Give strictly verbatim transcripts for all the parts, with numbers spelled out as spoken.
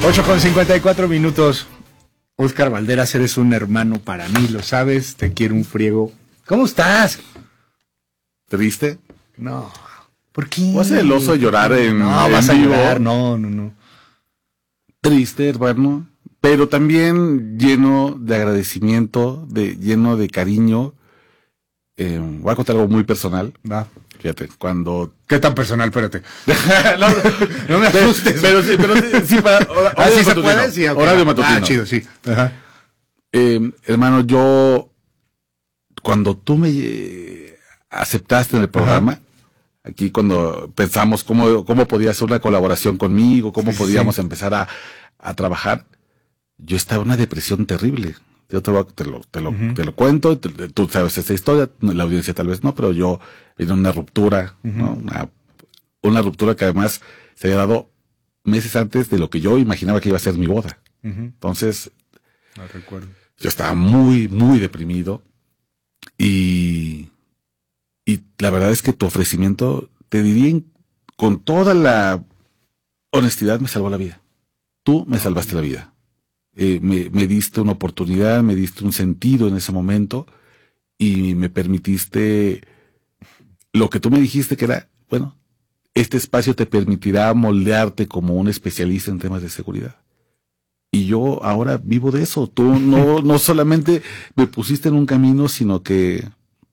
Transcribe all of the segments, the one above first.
ocho con cincuenta y cuatro minutos. Óscar Valderas, eres un hermano para mí, lo sabes, te quiero un friego. ¿Cómo estás? ¿Triste? No. ¿Por qué? ¿Vas a el oso a llorar en No, en vas a vivo? llorar, no, no, no. Triste, hermano, pero también lleno de agradecimiento, de lleno de cariño. Eh, voy a contar algo muy personal. Va. Fíjate, cuando... ¿Qué tan personal? Espérate. no, No me asustes. Pero sí, pero sí, sí para... hora- ¿Ah, horario sí se matutino. puede? Sí, ok. Horario matutino. Ah, chido, sí. Ajá. Eh, hermano, yo... Cuando tú me eh, aceptaste en el programa... Ajá. Aquí cuando pensamos cómo, cómo podía hacer una colaboración conmigo, cómo Sí, podíamos sí. empezar a, a trabajar, yo estaba en una depresión terrible. Yo te lo, te lo, te lo, Ujú. te lo cuento, te- te- tú sabes esa historia, la audiencia tal vez no, pero yo en una ruptura, ¿no? Una, una ruptura que además se había dado meses antes de lo que yo imaginaba que iba a ser mi boda. Ujú. Entonces, No recuerdo. yo estaba muy, muy deprimido y, y la verdad es que tu ofrecimiento, te diría en- con toda la honestidad, me salvó la vida. Tú me salvaste la vida. Eh, me, me diste una oportunidad, me diste un sentido en ese momento y me permitiste lo que tú me dijiste que era, bueno, este espacio te permitirá moldearte como un especialista en temas de seguridad. Y yo ahora vivo de eso. Tú no, no solamente me pusiste en un camino, sino que...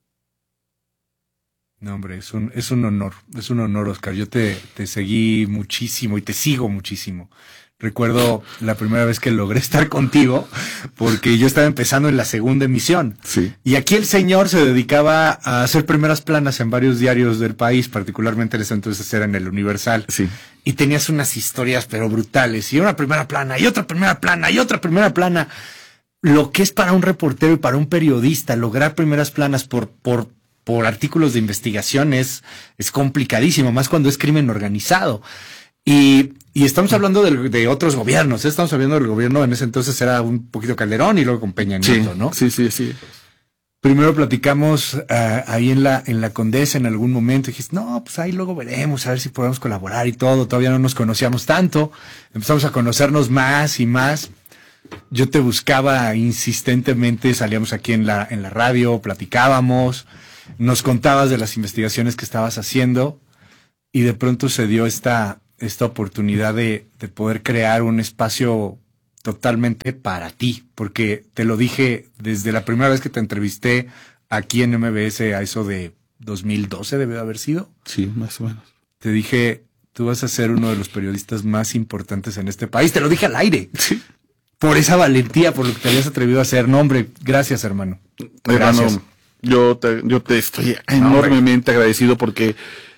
No, hombre, es un, es un honor, es un honor, Óscar. Yo te, te seguí muchísimo y te sigo muchísimo. Recuerdo la primera vez que logré estar contigo, porque yo estaba empezando en la segunda emisión. Sí. Y aquí el señor se dedicaba a hacer primeras planas en varios diarios del país, particularmente en ese entonces era en el Universal. Sí. Y tenías unas historias, pero brutales. Y una primera plana, y otra primera plana, y otra primera plana. Lo que es para un reportero y para un periodista lograr primeras planas por, por, por artículos de investigación es, es complicadísimo, más cuando es crimen organizado. Y, y estamos hablando de, de otros gobiernos, ¿eh? Estamos hablando del gobierno, en ese entonces era un poquito Calderón y luego con Peña Nieto, Sí, ¿no? sí, sí, sí. Primero platicamos uh, ahí en la, en la Condesa en algún momento. Y dijiste, no, pues ahí luego veremos, a ver si podemos colaborar y todo. Todavía no nos conocíamos tanto. Empezamos a conocernos más y más. Yo te buscaba insistentemente, salíamos aquí en la, en la radio, platicábamos, nos contabas de las investigaciones que estabas haciendo y de pronto se dio esta, esta oportunidad de, de poder crear un espacio totalmente para ti, porque te lo dije desde la primera vez que te entrevisté aquí en M B S a eso de dos mil doce debe de haber sido. Sí, más o menos. Te dije, tú vas a ser uno de los periodistas más importantes en este país. Te lo dije al aire. Sí. Por esa valentía, por lo que te habías atrevido a hacer. No, hombre, gracias, hermano. Hermano, Gracias. yo te, yo te estoy No, enormemente agradecido porque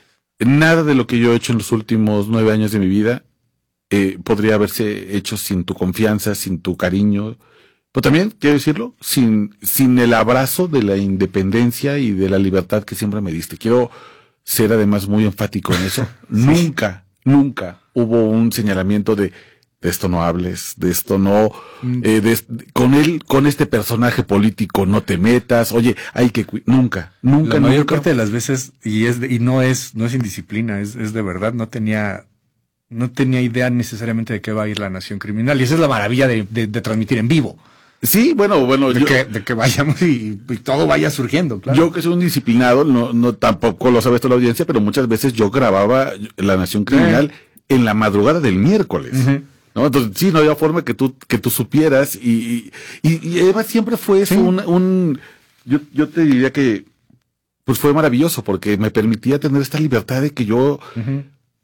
nada de lo que yo he hecho en los últimos nueve años de mi vida eh, podría haberse hecho sin tu confianza, sin tu cariño, pero también, quiero decirlo, sin, sin el abrazo de la independencia y de la libertad que siempre me diste. Quiero ser además muy enfático en eso. Nunca, nunca hubo un señalamiento de de esto no hables, de esto no, eh, de, con él, con este personaje político no te metas, oye, hay que, cu- nunca, nunca, La mayor nunca. parte de las veces, y es de- y no es, no es indisciplina, es, es de verdad, no tenía, no tenía idea necesariamente de qué va a ir la Nación Criminal. Y esa es la maravilla de, de, de transmitir en vivo. Sí, bueno, bueno, De, yo, que, de que vayamos y, y todo vaya surgiendo, claro. yo que soy un disciplinado, no, no, tampoco lo sabe toda la audiencia, pero muchas veces yo grababa La Nación Criminal en la madrugada del miércoles. Ujú. ¿No? Entonces, sí, no había forma que tú, que tú supieras y, y, y además siempre fue eso Sí. un, un, yo, yo te diría que, pues fue maravilloso porque me permitía tener esta libertad de que yo, Ujú.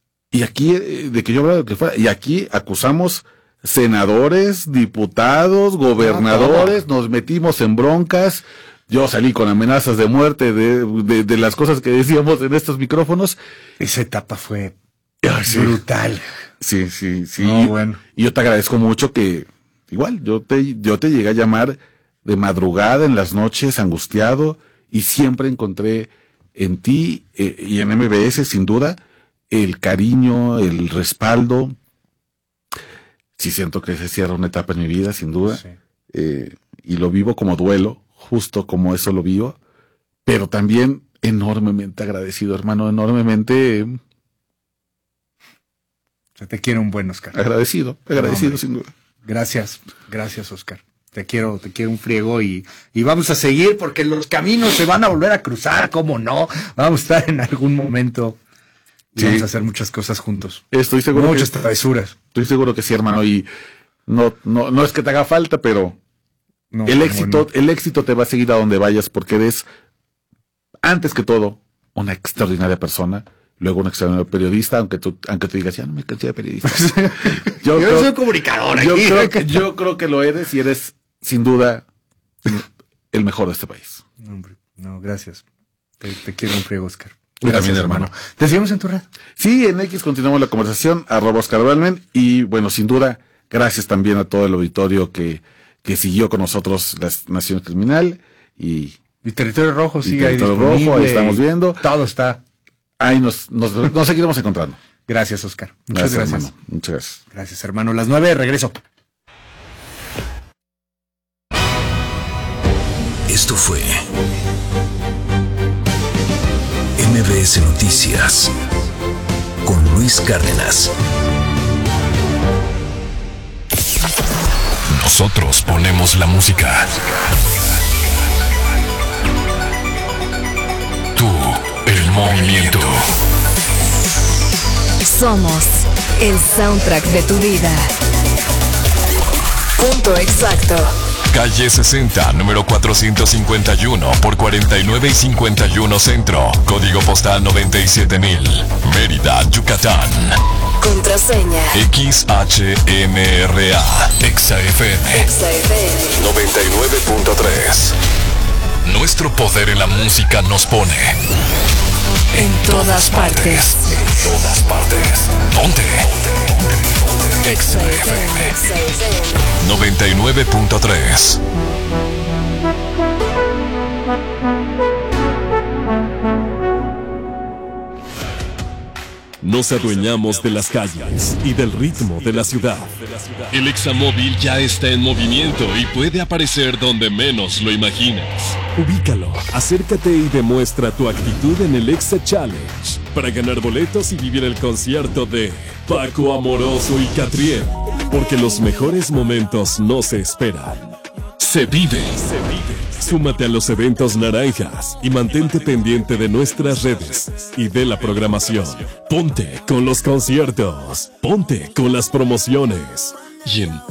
y aquí, eh, de que yo hablaba de lo que fuera, y aquí acusamos senadores, diputados, gobernadores, nos metimos en broncas, yo salí con amenazas de muerte de, de, de las cosas que decíamos en estos micrófonos. Esa etapa fue Ay, sí. brutal. Sí, sí, sí. No, bueno. Y yo te agradezco mucho que, igual, yo te, yo te llegué a llamar de madrugada, en las noches, angustiado, y siempre encontré en ti eh, y en M B S, sin duda, el cariño, el respaldo. Sí siento que se cierra una etapa en mi vida, sin duda, Sí. eh, y lo vivo como duelo, justo como eso lo vivo, pero también enormemente agradecido, hermano, enormemente... Se te quiere un buen Oscar. Agradecido, agradecido, no, sin duda. Gracias, gracias, Oscar. Te quiero, te quiero un friego y, y vamos a seguir porque los caminos se van a volver a cruzar, ¿cómo no? Vamos a estar en algún momento y sí. Vamos a hacer muchas cosas juntos. Estoy seguro. Muchas que, travesuras. Estoy seguro que sí, hermano, y no, no, no es que te haga falta, pero no, el éxito, no. el éxito te va a seguir a donde vayas porque eres, antes que todo, una extraordinaria persona. Luego un extraordinario periodista, aunque tú, aunque tú digas, ya no me cansé de periodista. Yo, yo creo, soy comunicador aquí. Yo creo, que, yo creo que lo eres y eres, sin duda, el mejor de este país. No, hombre, no, gracias. Te, te quiero un friego, Oscar. Gracias, también, hermano. hermano. ¿Te seguimos en tu red? Sí, en X continuamos la conversación, arroba Oscar Balmen. Y bueno, sin duda, gracias también a todo el auditorio que, que siguió con nosotros la Nación Criminal. Y, y Territorio Rojo y sigue Territorio ahí Rojo, ahí estamos viendo. Todo está. Ahí nos, nos, nos seguiremos encontrando. Gracias, Oscar. Muchas gracias. gracias. Hermano. Muchas gracias. Gracias, hermano. Las nueve, regreso. Esto fue M B S Noticias con Luis Cárdenas. Nosotros ponemos la música. Tú, el movimiento. Somos el soundtrack de tu vida. Punto exacto. Calle sesenta, número cuatrocientos cincuenta y uno por cuarenta y nueve y cincuenta y uno Centro. Código postal noventa y siete mil. Mérida, Yucatán. Contraseña X H M R A. Exa F M. Exa F M noventa y nueve punto tres. Nuestro poder en la música nos pone en todas partes. En todas partes. ¿Dónde? Exa F M noventa y nueve punto tres. Nos adueñamos de las calles y del ritmo de la ciudad. El Examóvil ya está en movimiento y puede aparecer donde menos lo imaginas. Ubícalo, acércate y demuestra tu actitud en el Exa Challenge para ganar boletos y vivir el concierto de Paco Amoroso y Catriel. Porque los mejores momentos no se esperan. Se vive. Se vive. Súmate a los eventos naranjas y mantente pendiente de nuestras redes y de la programación. Ponte con los conciertos. Ponte con las promociones. Y en